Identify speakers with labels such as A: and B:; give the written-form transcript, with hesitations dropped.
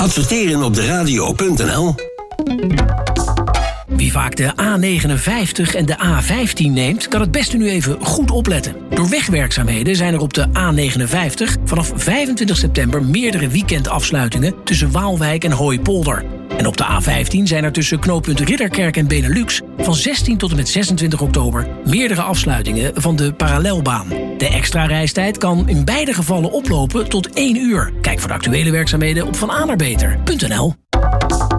A: Adverteren op de radio.nl.
B: Wie vaak de A59 en de A15 neemt, kan het beste nu even goed opletten. Door wegwerkzaamheden zijn er op de A59 vanaf 25 september meerdere weekendafsluitingen tussen Waalwijk en Hooipolder. En op de A15 zijn er tussen knooppunt Ridderkerk en Benelux van 16 tot en met 26 oktober meerdere afsluitingen van de parallelbaan. De extra reistijd kan in beide gevallen oplopen tot 1 uur. Kijk voor de actuele werkzaamheden op vananaarbeter.nl.